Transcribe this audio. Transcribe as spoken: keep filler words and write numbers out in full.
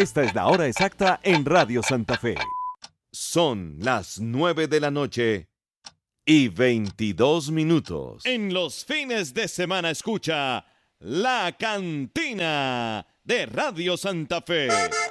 Esta es la hora exacta en Radio Santa Fe. Son las nueve de la noche y veintidós minutos. En los fines de semana escucha La Cantina de Radio Santa Fe.